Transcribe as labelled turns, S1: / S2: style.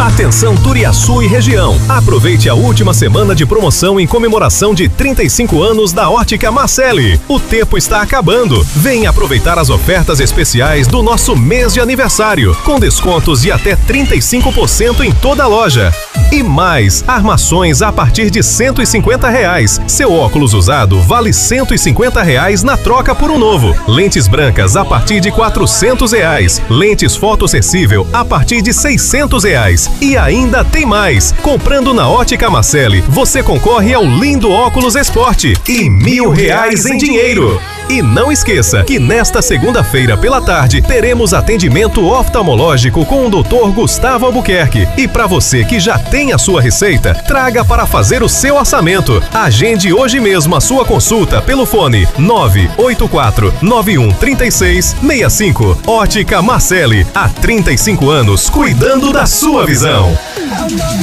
S1: Atenção Turiaçu e região. Aproveite a última semana de promoção em comemoração de 35 anos da Ótica Marcelli. O tempo está acabando. Venha aproveitar as ofertas especiais do nosso mês de aniversário, com descontos de até 35% em toda a loja. E mais, armações a partir de R$150. Seu óculos usado vale R$150 na troca por um novo. Lentes brancas a partir de R$400. Lentes fotossensível a partir de R$600. E ainda tem mais. Comprando na Ótica Marcelli, você concorre ao lindo óculos Sport e R$1.000 em dinheiro. E não esqueça que nesta segunda-feira pela tarde teremos atendimento oftalmológico com o Dr. Gustavo Albuquerque. E para você que já tem a sua receita, traga para fazer o seu orçamento. Agende hoje mesmo a sua consulta pelo fone 984-913665. Ótica Marcelli, há 35 anos cuidando da sua visão.